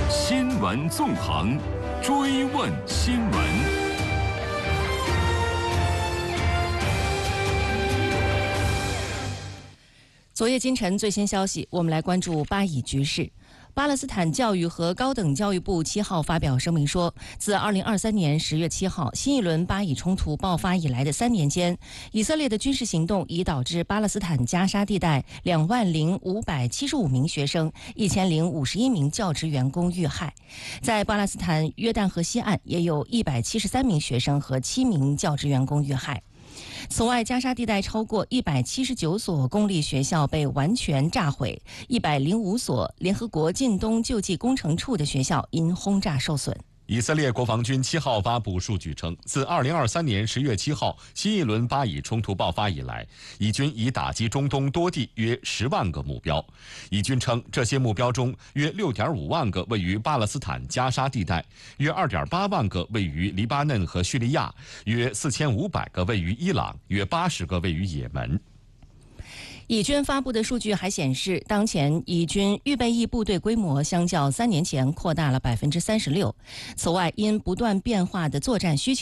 新闻纵横，追问新闻。 昨夜今晨最新消息，我们来关注巴以局势。巴勒斯坦教育和高等教育部7号发表声明说，自2023年10月7号新一轮巴以冲突爆发以来的3年间，以色列的军事行动已导致巴勒斯坦加沙地带20575名学生、1051名教职员工遇害。在巴勒斯坦约旦河西岸，也有173名学生和7名教职员工遇害。此外，加沙地带超过179所公立学校被完全炸毁，105所联合国近东救济工程处的学校因轰炸受损。 以色列国防军7号发布数据称，自2023年10月7号新一轮巴以冲突爆发以来，以军已打击中东多地约10万个目标。以军称，这些目标中约6.5万个位于巴勒斯坦加沙地带，约2.8万个位于黎巴嫩和叙利亚，约4500个位于伊朗，约80个位于也门。 以军发布的数据还显示，当前以军预备役部队规模相较3年前扩大了36%。此外，因不断变化的作战需求，